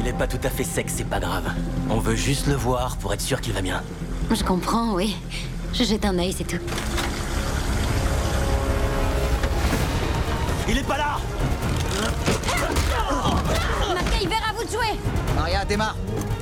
n'est pas tout à fait sec, c'est pas grave. On veut juste le voir pour être sûr qu'il va bien. Je comprends, oui. Je jette un œil, c'est tout. Il est pas là! McKay, vers à vous de jouer! Maria, démarre.